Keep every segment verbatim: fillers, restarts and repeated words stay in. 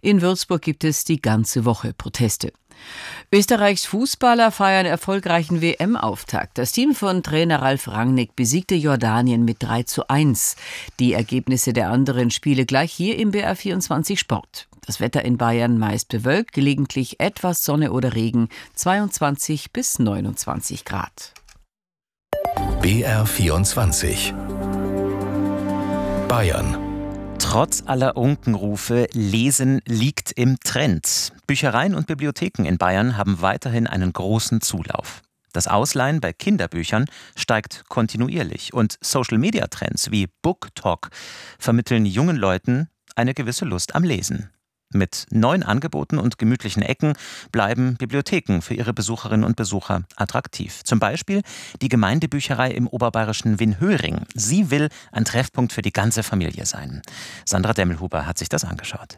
In Würzburg gibt es die ganze Woche Proteste. Österreichs Fußballer feiern erfolgreichen W M-Auftakt. Das Team von Trainer Ralf Rangnick besiegte Jordanien mit drei zu eins. Die Ergebnisse der anderen Spiele gleich hier im B R vierundzwanzig Sport. Das Wetter in Bayern meist bewölkt, gelegentlich etwas Sonne oder Regen, zweiundzwanzig bis neunundzwanzig Grad. B R vierundzwanzig Bayern. Trotz aller Unkenrufe, Lesen liegt im Trend. Büchereien und Bibliotheken in Bayern haben weiterhin einen großen Zulauf. Das Ausleihen bei Kinderbüchern steigt kontinuierlich und Social-Media-Trends wie BookTok vermitteln jungen Leuten eine gewisse Lust am Lesen. Mit neuen Angeboten und gemütlichen Ecken bleiben Bibliotheken für ihre Besucherinnen und Besucher attraktiv. Zum Beispiel die Gemeindebücherei im oberbayerischen Winhöring. Sie will ein Treffpunkt für die ganze Familie sein. Sandra Demmelhuber hat sich das angeschaut.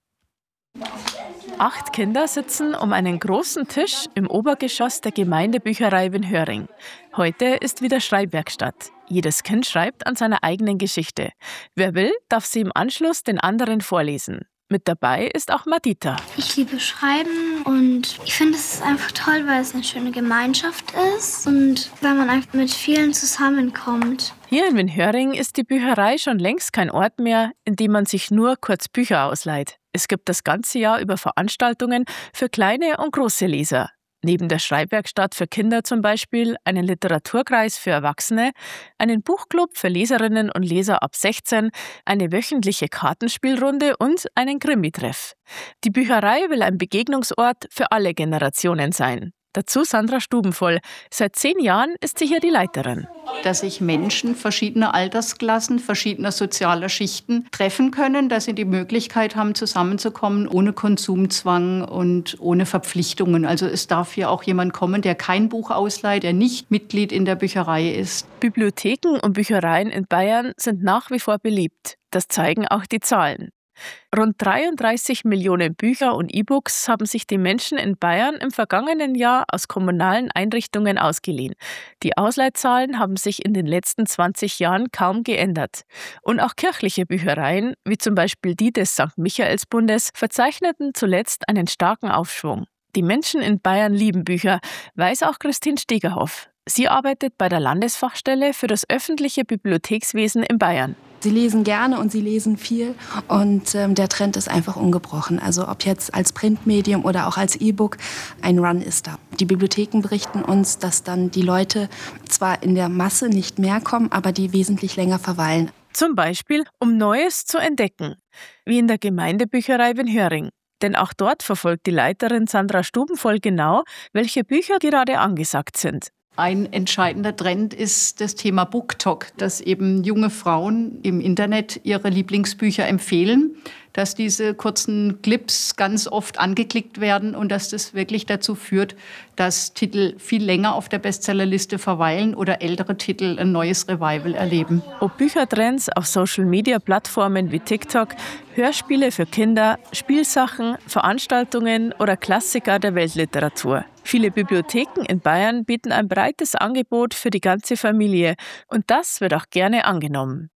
Acht Kinder sitzen um einen großen Tisch im Obergeschoss der Gemeindebücherei Winhöring. Heute ist wieder Schreibwerkstatt. Jedes Kind schreibt an seiner eigenen Geschichte. Wer will, darf sie im Anschluss den anderen vorlesen. Mit dabei ist auch Madita. Ich liebe Schreiben und ich finde, es ist einfach toll, weil es eine schöne Gemeinschaft ist und weil man einfach mit vielen zusammenkommt. Hier in Winhöring ist die Bücherei schon längst kein Ort mehr, in dem man sich nur kurz Bücher ausleiht. Es gibt das ganze Jahr über Veranstaltungen für kleine und große Leser. Neben der Schreibwerkstatt für Kinder zum Beispiel einen Literaturkreis für Erwachsene, einen Buchclub für Leserinnen und Leser ab sechzehn, eine wöchentliche Kartenspielrunde und einen Krimi-Treff. Die Bücherei will ein Begegnungsort für alle Generationen sein. Dazu Sandra Stubenvoll. Seit zehn Jahren ist sie hier die Leiterin. Dass sich Menschen verschiedener Altersklassen, verschiedener sozialer Schichten treffen können, dass sie die Möglichkeit haben, zusammenzukommen, ohne Konsumzwang und ohne Verpflichtungen. Also es darf hier auch jemand kommen, der kein Buch ausleiht, der nicht Mitglied in der Bücherei ist. Bibliotheken und Büchereien in Bayern sind nach wie vor beliebt. Das zeigen auch die Zahlen. Rund dreiunddreißig Millionen Bücher und E-Books haben sich die Menschen in Bayern im vergangenen Jahr aus kommunalen Einrichtungen ausgeliehen. Die Ausleihzahlen haben sich in den letzten zwanzig Jahren kaum geändert. Und auch kirchliche Büchereien, wie zum Beispiel die des Sankt Michaelsbundes, verzeichneten zuletzt einen starken Aufschwung. Die Menschen in Bayern lieben Bücher, weiß auch Christine Stegerhoff. Sie arbeitet bei der Landesfachstelle für das öffentliche Bibliothekswesen in Bayern. Sie lesen gerne und sie lesen viel und ähm, der Trend ist einfach ungebrochen. Also ob jetzt als Printmedium oder auch als E-Book, ein Run ist da. Die Bibliotheken berichten uns, dass dann die Leute zwar in der Masse nicht mehr kommen, aber die wesentlich länger verweilen. Zum Beispiel, um Neues zu entdecken, wie in der Gemeindebücherei Winhöring. Denn auch dort verfolgt die Leiterin Sandra Stubenvoll genau, welche Bücher gerade angesagt sind. Ein entscheidender Trend ist das Thema BookTok, dass eben junge Frauen im Internet ihre Lieblingsbücher empfehlen, dass diese kurzen Clips ganz oft angeklickt werden und dass das wirklich dazu führt, dass Titel viel länger auf der Bestsellerliste verweilen oder ältere Titel ein neues Revival erleben. Ob Büchertrends auf Social-Media-Plattformen wie TikTok, Hörspiele für Kinder, Spielsachen, Veranstaltungen oder Klassiker der Weltliteratur. Viele Bibliotheken in Bayern bieten ein breites Angebot für die ganze Familie und das wird auch gerne angenommen.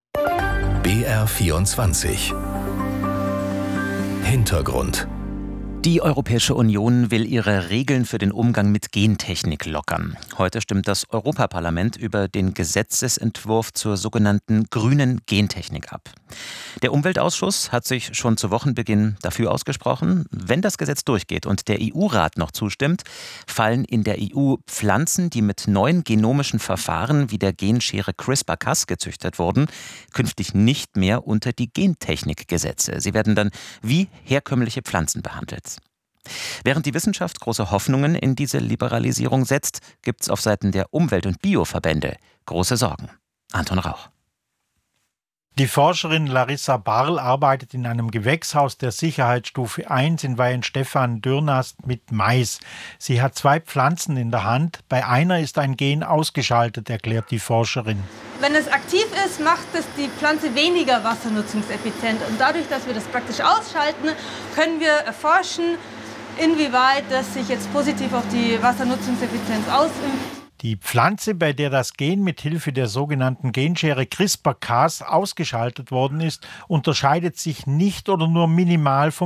B R vierundzwanzig Hintergrund. Die Europäische Union will ihre Regeln für den Umgang mit Gentechnik lockern. Heute stimmt das Europaparlament über den Gesetzesentwurf zur sogenannten grünen Gentechnik ab. Der Umweltausschuss hat sich schon zu Wochenbeginn dafür ausgesprochen, wenn das Gesetz durchgeht und der E U-Rat noch zustimmt, fallen in der E U Pflanzen, die mit neuen genomischen Verfahren wie der Genschere CRISPR Cas gezüchtet wurden, künftig nicht mehr unter die Gentechnikgesetze. Sie werden dann wie herkömmliche Pflanzen behandelt. Während die Wissenschaft große Hoffnungen in diese Liberalisierung setzt, gibt es auf Seiten der Umwelt- und Bioverbände große Sorgen. Anton Rauch. Die Forscherin Larissa Barl arbeitet in einem Gewächshaus der Sicherheitsstufe eins in Weihenstephan-Dürnast mit Mais. Sie hat zwei Pflanzen in der Hand. Bei einer ist ein Gen ausgeschaltet, erklärt die Forscherin. Wenn es aktiv ist, macht es die Pflanze weniger wassernutzungseffizient. Und dadurch, dass wir das praktisch ausschalten, können wir erforschen, inwieweit das sich jetzt positiv auf die Wassernutzungseffizienz ausübt. Die Pflanze, bei der das Gen mit Hilfe der sogenannten Genschere CRISPR Cas ausgeschaltet worden ist, unterscheidet sich nicht oder nur minimal vom